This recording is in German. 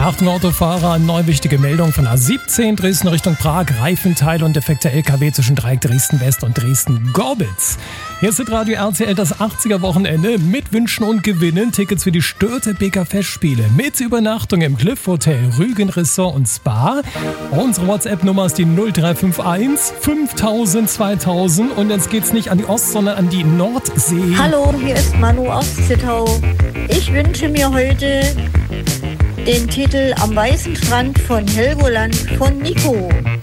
Achtung Autofahrer, neue wichtige Meldung von A17 Dresden Richtung Prag. Reifenteile und defekter LKW zwischen Dreieck Dresden-West und Dresden-Gorbitz. Hier ist Radio RTL, das 80er-Wochenende mit Wünschen und Gewinnen. Tickets für die Störtebeker Festspiele mit Übernachtung im Cliff Hotel, Rügen Resort und Spa. Unsere WhatsApp-Nummer ist die 0351 5000 2000. Und jetzt geht's nicht an die Ost-, sondern an die Nordsee. Hallo, hier ist Manu aus Zittau. Ich wünsche mir heute den Titel Am weißen Strand von Helgoland von Nico.